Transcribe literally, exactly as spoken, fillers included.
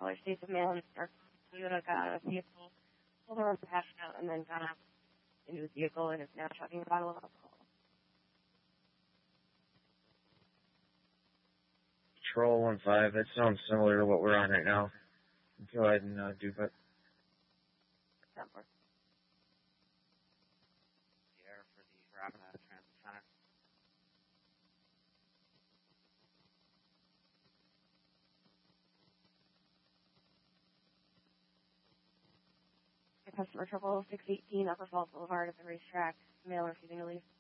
color states of mail and starts Toyota got out of the vehicle, pulled her over the passion out, and then got out into his vehicle and is now chugging a bottle of alcohol. Patrol one five, that sounds similar to what we're on right now. Go ahead and uh, do it. Sound for The air for the Rapid Transit Center. Customer trouble six eighteen Upper Falls Boulevard at the racetrack. Male refusing to leave.